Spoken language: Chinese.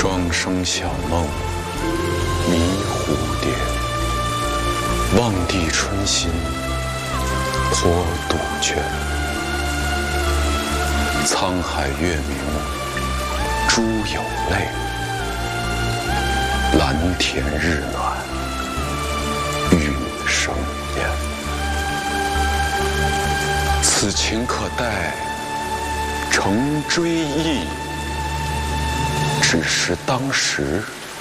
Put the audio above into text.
庄生晓梦迷蝴蝶，望帝春心颇杜鹃。沧海月明珠有泪，蓝田日暖玉生烟。此情可待成追忆，只是当时